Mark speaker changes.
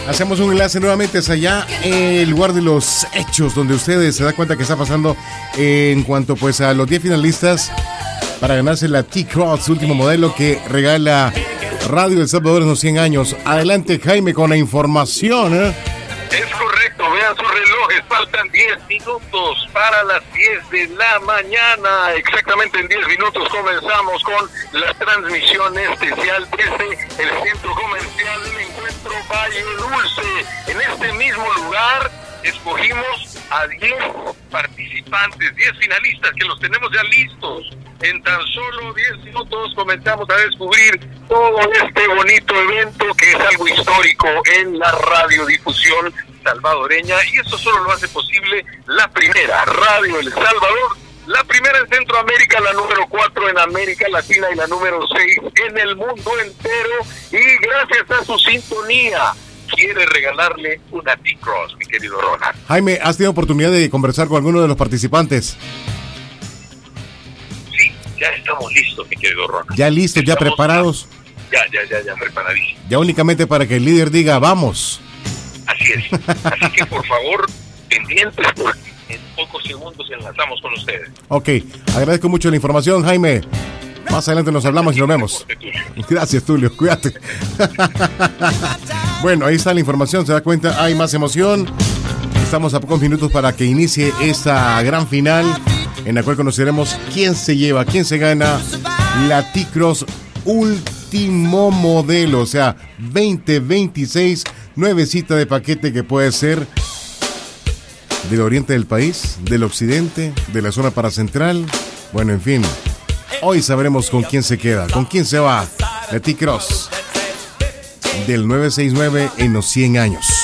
Speaker 1: Hacemos un enlace nuevamente hacia allá, el lugar de los hechos, donde ustedes se dan cuenta que está pasando en cuanto pues a los 10 finalistas para ganarse la T-Cross último modelo que regala Radio El Salvador en los 100 años. Adelante, Jaime, con la información.
Speaker 2: Es correcto, vean sus relojes, faltan 10 minutos para las 10 de la mañana. Exactamente en 10 minutos comenzamos con la transmisión especial desde el centro comercial del Encuentro Valle Dulce. En este mismo lugar escogimos a 10 participantes, 10 finalistas que los tenemos ya listos. En tan solo 10 minutos comenzamos a descubrir todo este bonito evento que es algo histórico en la radiodifusión salvadoreña, y esto solo lo hace posible la primera Radio El Salvador, la primera en Centroamérica, la número 4 en América Latina y la número 6 en el mundo entero, y gracias a su sintonía quiere regalarle una T-Cross, mi querido Ronald.
Speaker 1: Jaime, ¿has tenido oportunidad de conversar con alguno de los participantes?
Speaker 2: Sí, ya estamos listos, mi querido Ronald.
Speaker 1: ¿Ya listos, ya preparados?
Speaker 2: Ya preparadísimos.
Speaker 1: Ya únicamente para que el líder diga, vamos.
Speaker 2: Así es. Así que, por favor, pendientes, porque en pocos segundos enlazamos con ustedes.
Speaker 1: Ok, agradezco mucho la información, Jaime. Más adelante nos hablamos y nos vemos. Gracias, Tulio, cuídate. Bueno, ahí está la información, se da cuenta, hay más emoción. Estamos a pocos minutos para que inicie esta gran final, en la cual conoceremos quién se lleva, quién se gana la T-Cross último modelo, o sea, 2026, nuevecita de paquete que puede ser del oriente del país, del occidente, de la zona paracentral. Bueno, en fin, hoy sabremos con quién se queda, con quién se va la T-Cross del 969 en los 100 años.